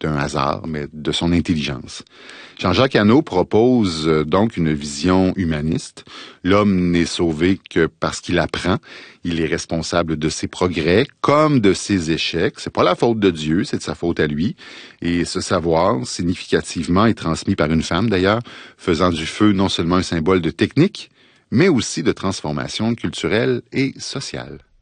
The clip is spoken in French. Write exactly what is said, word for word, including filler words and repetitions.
d'un hasard, mais de son intelligence. Jean-Jacques Hano propose euh, donc une vision humaniste. L'homme n'est sauvé que parce qu'il apprend. Il est responsable de ses progrès comme de ses échecs. C'est pas la faute de Dieu, c'est de sa faute à lui. Et ce savoir, significativement, est transmis par une femme d'ailleurs, faisant du feu non seulement un symbole de technique, mais aussi de transformation culturelle et sociale.